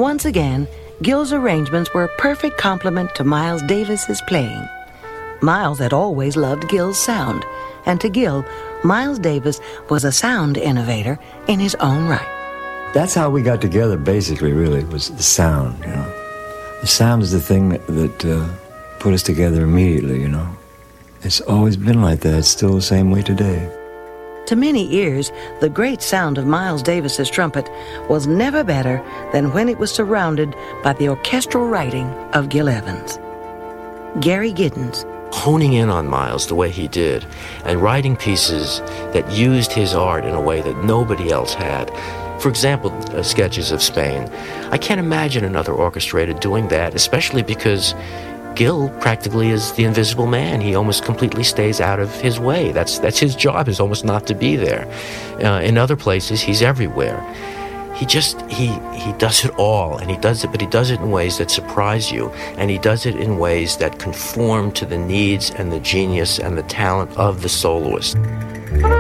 Once again, Gil's arrangements were a perfect complement to Miles Davis's playing. Miles had always loved Gil's sound, and to Gil, Miles Davis was a sound innovator in his own right. That's how we got together, basically, really, was the sound, you know. The sound is the thing that put us together immediately, you know. It's always been like that. It's still the same way today. To many ears, the great sound of Miles Davis's trumpet was never better than when it was surrounded by the orchestral writing of Gil Evans. Gary Giddens. Honing in on Miles the way he did and writing pieces that used his art in a way that nobody else had. For example, Sketches of Spain. I can't imagine another orchestrator doing that, especially because Gil practically is the invisible man. He almost completely stays out of his way. That's his job, is almost not to be there. In other places, he's everywhere. He does it all, and he does it in ways that surprise you, and he does it in ways that conform to the needs and the genius and the talent of the soloist.